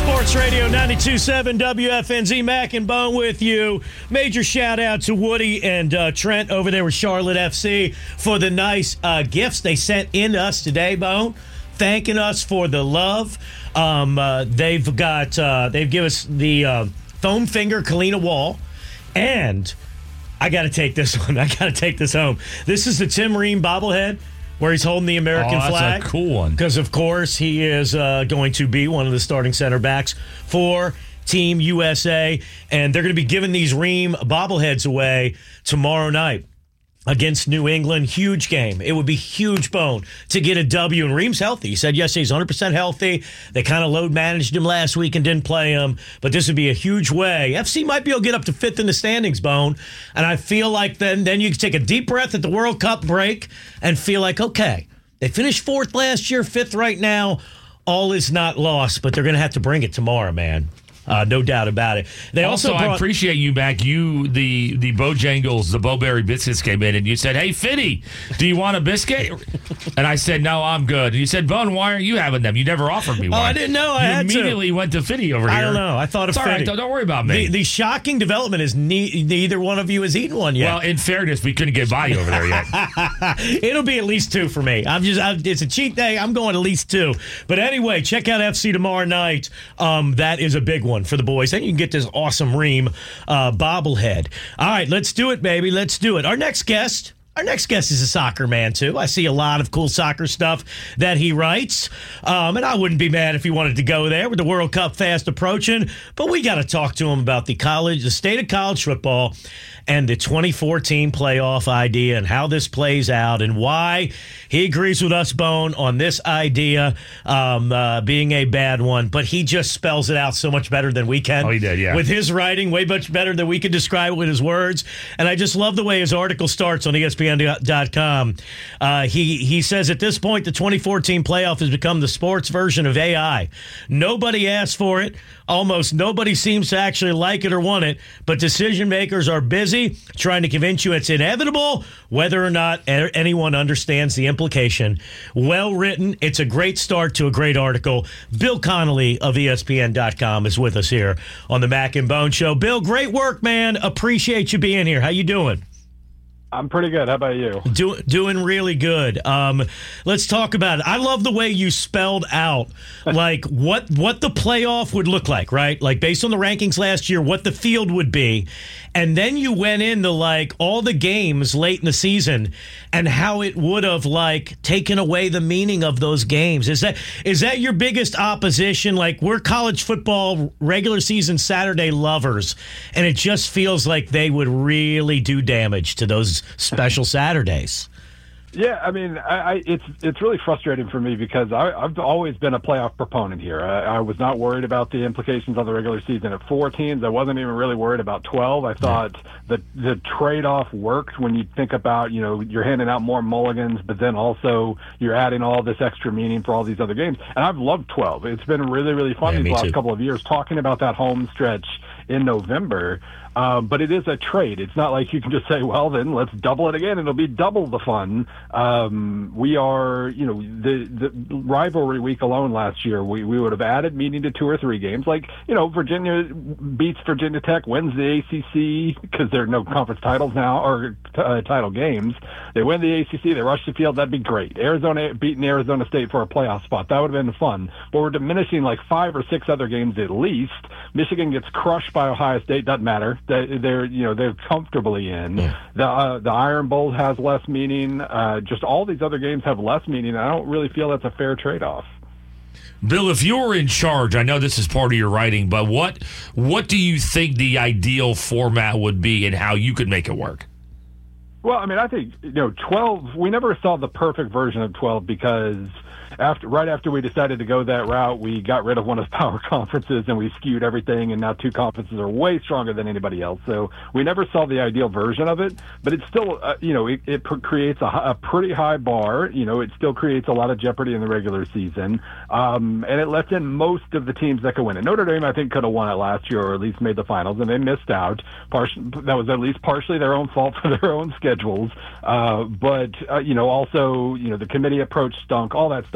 Sports Radio 92.7 WFNZ. Mac and Bone with you. Major shout out to Woody and Trent over there with Charlotte FC for the nice gifts they sent in us today, Bone. Thanking us for the love. They've given us the foam finger Kalina Wall, and I got to take this one. I got to take this home. This is the Tim Ream bobblehead, where he's holding the American flag. That's a cool one. Because, of course, he is going to be one of the starting center backs for Team USA. And they're going to be giving these Ream bobbleheads away tomorrow night against New England. Huge game. It would be huge, Bone, to get a W. And Ream's healthy. He said yesterday he's 100% healthy. They kind of load managed him last week and didn't play him. But this would be a huge way. FC might be able to get up to fifth in the standings, Bone. And I feel like then you can take a deep breath at the World Cup break and feel like, okay, they finished fourth last year, fifth right now. All is not lost, but they're going to have to bring it tomorrow, man. No doubt about it. They also I appreciate you, Mac. The Bojangles, the Bowberry biscuits came in, and you said, "Hey, Fitty, do you want a biscuit?" And I said, "No, I'm good." And you said, "Bone, why aren't you having them? You never offered me one." Oh, I didn't know. I had to. You immediately went to Fitty over here. I don't know. I thought of Fitty. All right, don't worry about me. The shocking development is neither one of you has eaten one yet. Well, in fairness, we couldn't get by you over there yet. It'll be at least two for me. It's a cheat day. I'm going at least two. But anyway, check out FC tomorrow night. That is a big one for the boys. Then you can get this awesome Ream bobblehead. All right, let's do it, baby. Let's do it. Our next guest is a soccer man, too. I see a lot of cool soccer stuff that he writes. And I wouldn't be mad if he wanted to go there with the World Cup fast approaching. But we got to talk to him about the state of college football and the 2014 playoff idea and how this plays out and why he agrees with us, Bone, on this idea being a bad one. But he just spells it out so much better than we can. Oh, he did, yeah. With his writing, way much better than we could describe it with his words. And I just love the way his article starts on ESPN.com. He says, at this point, the 2014 playoff has become the sports version of AI. Nobody asked for it. Almost nobody seems to actually like it or want it, but decision makers are busy trying to convince you it's inevitable, whether or not anyone understands the implication. Well written. It's a great start to a great article. Bill Connolly of ESPN.com is with us here on the Mac and Bone Show. Bill, great work, man. Appreciate you being here. How you doing? I'm pretty good. How about you? Doing really good. Let's talk about it. I love the way you spelled out like what the playoff would look like, right? Like based on the rankings last year, what the field would be. And then you went into like all the games late in the season and how it would have like taken away the meaning of those games. Is that your biggest opposition? Like we're college football regular season Saturday lovers, and it just feels like they would really do damage to those special Saturdays. Yeah, I mean, it's really frustrating for me because I've always been a playoff proponent here. I was not worried about the implications of the regular season at 4 teams. I wasn't even really worried about 12. I thought that the trade-off worked when you think about, you're handing out more mulligans, but then also you're adding all this extra meaning for all these other games. And I've loved 12. It's been really, really fun these last couple of years talking about that home stretch in November. But it is a trade. It's not like you can just say, well, then let's double it again. It'll be double the fun. We are, the rivalry week alone last year, we would have added meaning to 2 or 3 games. Like, Virginia beats Virginia Tech, wins the ACC because there are no conference titles now or title games. They win the ACC, they rush the field. That'd be great. Arizona beating Arizona State for a playoff spot. That would have been fun. But we're diminishing like 5 or 6 other games at least. Michigan gets crushed by Ohio State. Doesn't matter. They're comfortably in. Yeah. The Iron Bowl has less meaning. Just all these other games have less meaning. I don't really feel that's a fair trade-off. Bill, if you were in charge, I know this is part of your writing, but what do you think the ideal format would be and how you could make it work? Well, I mean, I think 12. We never saw the perfect version of 12 because right after we decided to go that route, we got rid of one of the power conferences and we skewed everything, and now 2 conferences are way stronger than anybody else. So we never saw the ideal version of it, but it's still, it creates a pretty high bar. It still creates a lot of jeopardy in the regular season, and it lets in most of the teams that could win it. Notre Dame, I think, could have won it last year or at least made the finals, and they missed out. That was at least partially their own fault for their own schedules. But also, the committee approach stunk, all that stuff.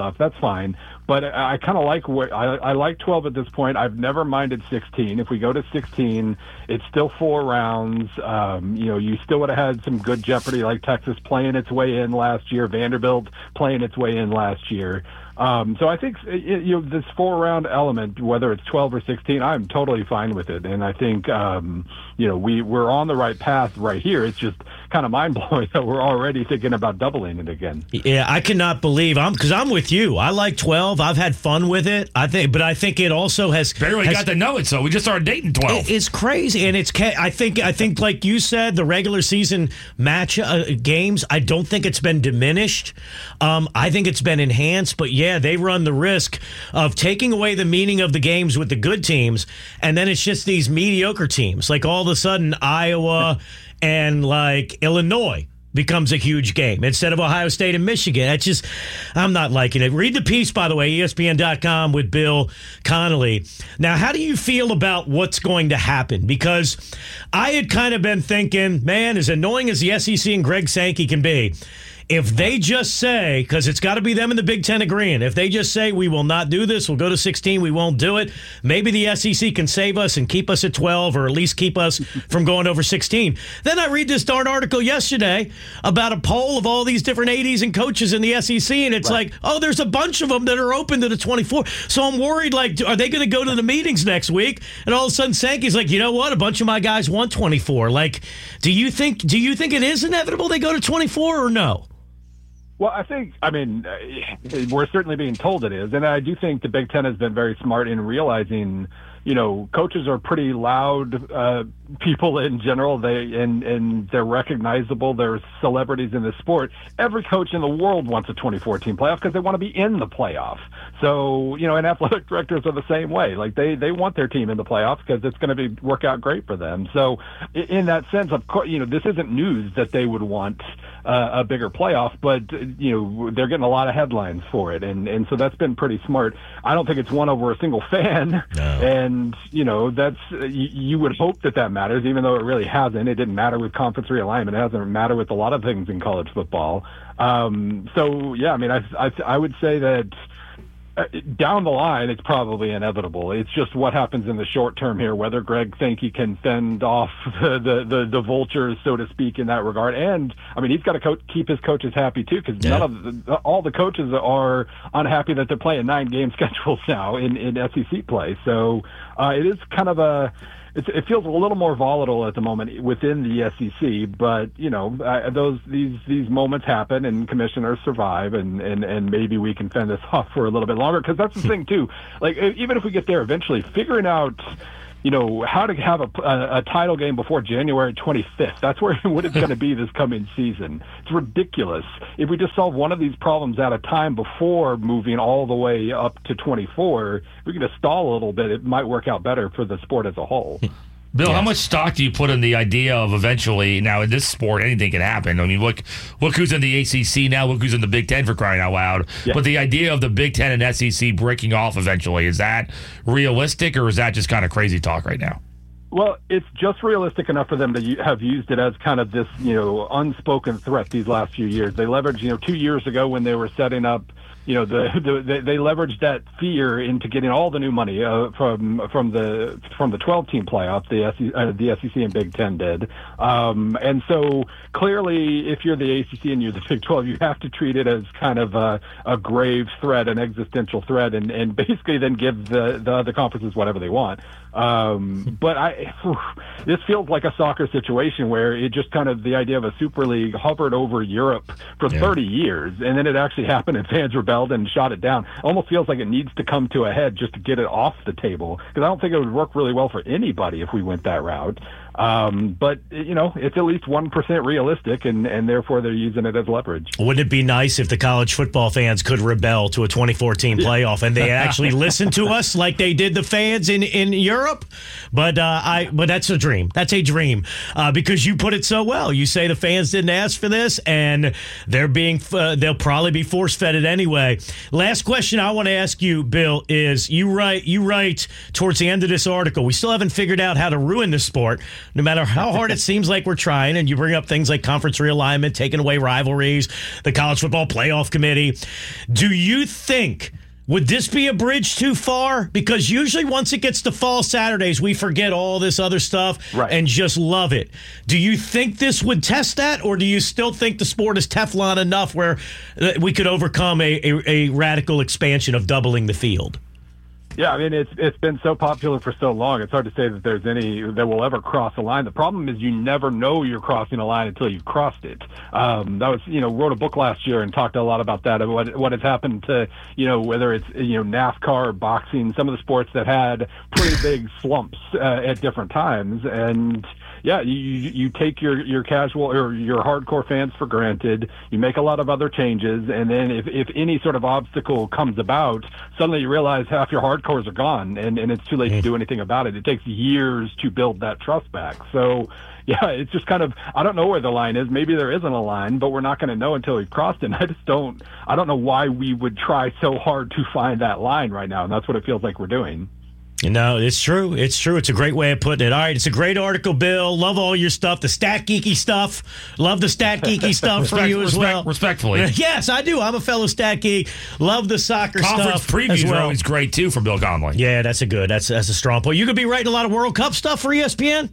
stuff. That's fine. But I kind of like I like 12 at this point. I've never minded 16. If we go to 16, it's still 4 rounds. You still would have had some good jeopardy, like Texas playing its way in last year, Vanderbilt playing its way in last year. So I think this 4-round element, whether it's 12 or 16, I'm totally fine with it. And I think we're on the right path right here. It's just kind of mind blowing that we're already thinking about doubling it again. Yeah, I cannot believe because I'm with you. I like 12. I've had fun with it. I think it also has. Barely got to know it, so we just started dating 12. It's crazy, and I think like you said, the regular season match games. I don't think it's been diminished. I think it's been enhanced, but yeah, they run the risk of taking away the meaning of the games with the good teams, and then it's just these mediocre teams. Like all of a sudden, Iowa and like Illinois becomes a huge game instead of Ohio State and Michigan. I'm not liking it. Read the piece, by the way, ESPN.com with Bill Connolly. Now, how do you feel about what's going to happen? Because I had kind of been thinking, man, as annoying as the SEC and Greg Sankey can be, if they just say, because it's got to be them in the Big Ten agreeing, if they just say, we will not do this, we'll go to 16, we won't do it, maybe the SEC can save us and keep us at 12 or at least keep us from going over 16. Then I read this darn article yesterday about a poll of all these different ADs and coaches in the SEC, and it's like, oh, there's a bunch of them that are open to the 24. So I'm worried, like, are they going to go to the meetings next week? And all of a sudden Sankey's like, you know what? A bunch of my guys want 24. Like, do you think it is inevitable they go to 24 or no? Well, we're certainly being told it is. And I do think the Big Ten has been very smart in realizing, coaches are pretty loud people in general. And they're recognizable. They're celebrities in the sport. Every coach in the world wants a 24-team playoff because they want to be in the playoff. So, and athletic directors are the same way. Like they want their team in the playoffs because it's going to work out great for them. So in that sense, of course, this isn't news that they would want a bigger playoff, but they're getting a lot of headlines for it, and so that's been pretty smart. I don't think it's won over a single fan, no. And that's you would hope that matters, even though it really hasn't. It didn't matter with conference realignment. It hasn't mattered with a lot of things in college football. So yeah, I would say that. Down the line, it's probably inevitable. It's just what happens in the short term here, whether Greg Sankey can fend off the vultures, so to speak, in that regard. And, he's got to keep his coaches happy, too, because all the coaches are unhappy that they're playing 9-game schedules now in SEC play. So it is kind of it feels a little more volatile at the moment within the SEC, but these moments happen and commissioners survive, and maybe we can fend this off for a little bit longer, because that's the thing too. Like even if we get there eventually, figuring out how to have a title game before January 25th. That's what it's going to be this coming season. It's ridiculous. If we just solve one of these problems at a time before moving all the way up to 24, if we can just stall a little bit, it might work out better for the sport as a whole. Bill, How much stock do you put in the idea of eventually, now in this sport, anything can happen. Look who's in the ACC now, look who's in the Big Ten, for crying out loud. Yeah. But the idea of the Big Ten and SEC breaking off eventually, is that realistic, or is that just kind of crazy talk right now? Well, it's just realistic enough for them to have used it as kind of this, unspoken threat these last few years. They leveraged, 2 years ago when they were setting up, they leveraged that fear into getting all the new money from the 12-team playoff. The SEC and Big Ten did, and so clearly, if you're the ACC and you're the Big 12, you have to treat it as kind of a grave threat, an existential threat, and basically then give the other conferences whatever they want. But this feels like a soccer situation where it just kind of, the idea of a super league hovered over Europe for 30 years, and then it actually happened, and fans rebelled and shot it down. Almost feels like it needs to come to a head just to get it off the table, because I don't think it would work really well for anybody if we went that route. But it's at least 1% realistic, and therefore they're using it as leverage. Wouldn't it be nice if the college football fans could rebel to a 24-team playoff and they actually listen to us like they did the fans in Europe? But that's a dream. That's a dream, because you put it so well. You say the fans didn't ask for this, and they'll probably be force-fed it anyway. Last question I want to ask you, Bill, is you write towards the end of this article, we still haven't figured out how to ruin the sport. no matter how hard it seems like we're trying, and you bring up things like conference realignment, taking away rivalries, the college football playoff committee. Do you think, would this be a bridge too far? Because usually once it gets to fall Saturdays, we forget all this other stuff and just love it. Do you think this would test that, or do you still think the sport is Teflon enough where we could overcome a radical expansion of doubling the field? Yeah, I mean, it's been so popular for so long. It's hard to say that there's any that will ever cross a line. The problem is you never know you're crossing a line until you've crossed it. Wrote a book last year and talked a lot about that, what has happened to, whether it's, NASCAR or boxing, some of the sports that had pretty big slumps at different times. And yeah, you take your casual or your hardcore fans for granted. You make a lot of other changes, and then if any sort of obstacle comes about, suddenly you realize half your hardcores are gone, and it's too late to do anything about it. It takes years to build that trust back. So, yeah, it's just kind of, I don't know where the line is. Maybe there isn't a line, but we're not going to know until we've crossed it. And I don't know why we would try so hard to find that line right now, and that's what it feels like we're doing. No, it's true. It's true. It's a great way of putting it. All right, it's a great article, Bill. Love all your stuff, the stat geeky stuff. Love the stat geeky stuff for you as well. Respectfully. Yes, I do. I'm a fellow stat geek. Love the soccer Conference stuff. Conference previews are always great, too, from Bill Connolly. Yeah, that's a strong point. You could be writing a lot of World Cup stuff for ESPN?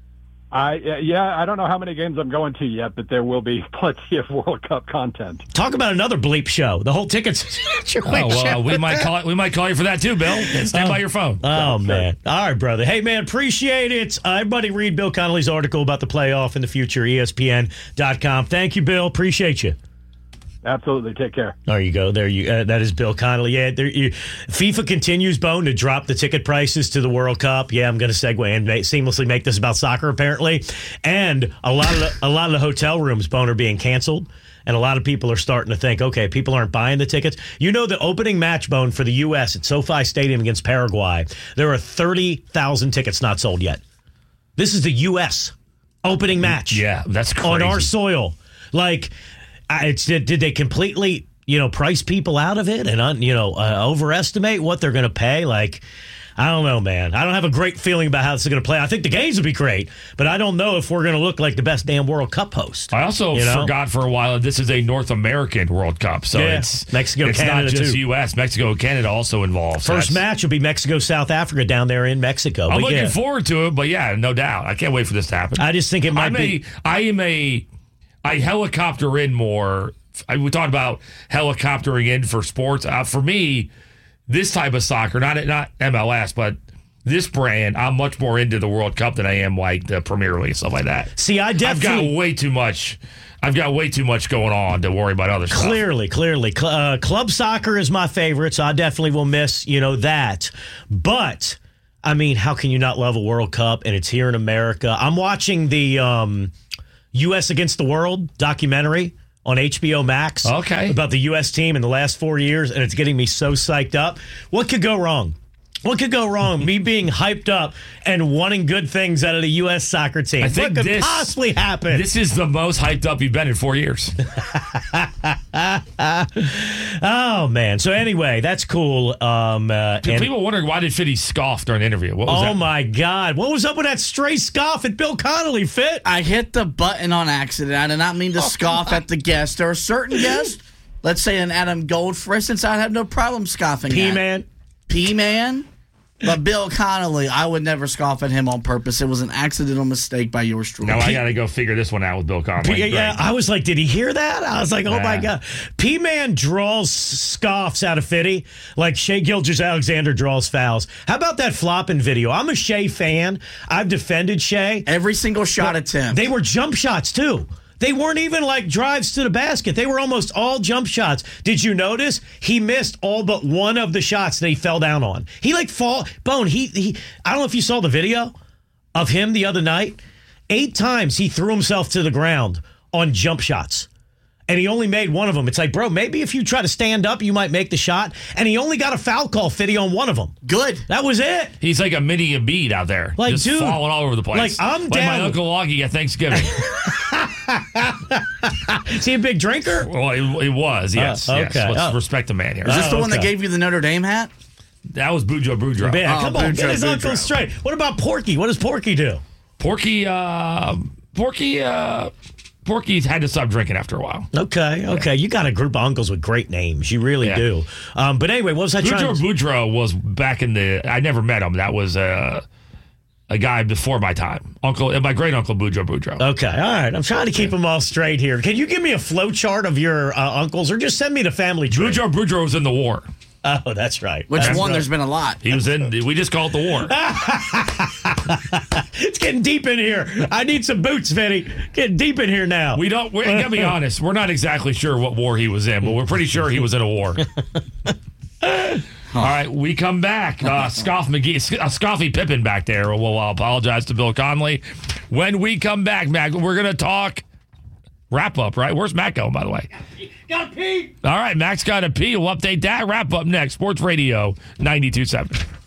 I don't know how many games I'm going to yet, but there will be plenty of World Cup content. Talk about another bleep show. The whole ticket situation. We might call you for that too, Bill. Stand by your phone. Oh, man. All right, brother. Hey, man, appreciate it. Everybody read Bill Connolly's article about the playoff in the future, ESPN.com. Thank you, Bill. Appreciate you. Absolutely. Take care. There you go. That is Bill Connolly. Yeah, FIFA continues, Bone, to drop the ticket prices to the World Cup. Yeah, I'm going to segue and seamlessly make this about soccer, apparently. And a lot of the hotel rooms, Bone, are being canceled. And a lot of people are starting to think, okay, people aren't buying the tickets. The opening match, Bone, for the U.S. at SoFi Stadium against Paraguay, there are 30,000 tickets not sold yet. This is the U.S. opening match. Yeah, that's crazy. On our soil. Did they completely, price people out of it and, overestimate what they're going to pay? I don't know, man. I don't have a great feeling about how this is going to play. I think the games will be great, but I don't know if we're going to look like the best damn World Cup host. I also forgot for a while that this is a North American World Cup, so it's Mexico, Canada, not just too. U.S. Mexico, Canada also involved. First match will be Mexico, South Africa down there in Mexico. I'm looking forward to it, but yeah, no doubt. I can't wait for this to happen. I just think it might be. I helicopter in more. We talked about helicoptering in for sports. For me, this type of soccer, not MLS, but this brand, I'm much more into the World Cup than I am like the Premier League, stuff like that. See, I've got way too much going on to worry about other stuff. Clearly. Club soccer is my favorite, so I definitely will miss, that. But, I mean, how can you not love a World Cup? And it's here in America. I'm watching the U.S. Against the World documentary on HBO Max about the U.S. team in the last 4 years, and it's getting me so psyched up. What could go wrong? Me being hyped up and wanting good things out of the U.S. soccer team. What could possibly happen? This is the most hyped up you've been in 4 years. Oh, man. So anyway, that's cool. People wondering why did Fitty scoff during the interview? What was that? My God. What was up with that stray scoff at Bill Connolly, Fit? I hit the button on accident. I did not mean to scoff at the guest. There are certain guests, let's say an Adam Gold, for instance, I'd have no problem scoffing at. P-Man? But Bill Connolly, I would never scoff at him on purpose. It was an accidental mistake by yours truly. Now I got to go figure this one out with Bill Connolly. Yeah, I was like, did he hear that? I was like, oh my God. P-Man draws scoffs out of Fitty like Shea Gilgeous-Alexander draws fouls. How about that flopping video? I'm a Shea fan. I've defended Shea. Every single shot attempt. They were jump shots, too. They weren't even like drives to the basket. They were almost all jump shots. Did you notice? He missed all but one of the shots that he fell down on. He Bone, I don't know if you saw the video of him the other night. 8 times he threw himself to the ground on jump shots. And he only made one of them. It's like, bro, maybe if you try to stand up, you might make the shot. And he only got a foul call, Fitty, on one of them. Good. That was it. He's like a mini Embiid out there. Just falling all over the place. I'm down. My Uncle Augie at Thanksgiving. Is he a big drinker? Well, it was, yes. Okay. Yes. Let's respect the man here. Is this the one that gave you the Notre Dame hat? That was Bujo Boudreaux. Come on, get his uncle straight. What about Porky? What does Porky do? Porky's had to stop drinking after a while. Okay. You got a group of uncles with great names. You really do. But anyway, what was I trying to... Boudreaux was back in the... I never met him. That was a guy before my time. My great-uncle Boudreaux. Okay, all right. I'm trying to keep them all straight here. Can you give me a flow chart of your uncles, or just send me the family tree? Boudreaux was in the war. Oh, that's right. Which that's one? right. There's been a lot. He was in. We just call it the war. It's getting deep in here. I need some boots, Vinny. Getting deep in here now. We gotta be honest. We're not exactly sure what war he was in, but we're pretty sure he was in a war. All right, we come back. Scoffy Pippen back there. We'll apologize to Bill Conley. When we come back, Mac, we're going to talk wrap up, right? Where's Mac going, by the way? Gotta pee. All right, Mac's got to pee. We'll update that. Wrap up next. Sports Radio 92.7.